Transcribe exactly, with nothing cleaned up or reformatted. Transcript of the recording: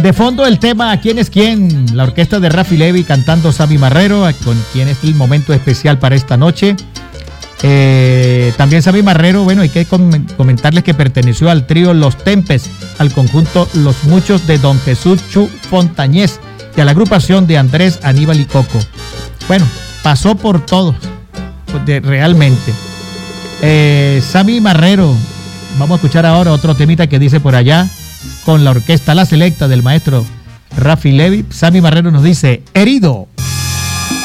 de fondo el tema ¿Quién es quién? La orquesta de Rafi Levy cantando Sammy Marrero, con quien es el momento especial para esta noche. Eh, también Sammy Marrero, bueno, hay que com- comentarles que perteneció al trío Los Tempes, al conjunto Los Muchos de Don Jesús Chu Fontañez y a la agrupación de Andrés, Aníbal y Coco. Bueno, pasó por todos, de, realmente. Eh, Sammy Marrero, vamos a escuchar ahora otro temita que dice por allá, con la orquesta La Selecta del maestro Rafi Levy. Sammy Marrero nos dice, herido.